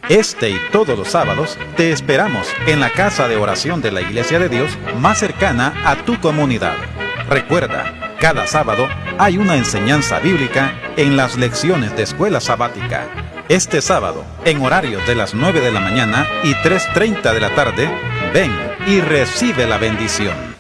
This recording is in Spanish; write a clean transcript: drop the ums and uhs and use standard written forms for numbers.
Este y todos los sábados te esperamos en la casa de oración de la Iglesia de Dios más cercana a tu comunidad. Recuerda, cada sábado hay una enseñanza bíblica en las lecciones de escuela sabática. Este sábado, en horarios de las 9 de la mañana y 3:30 de la tarde, ven y recibe la bendición.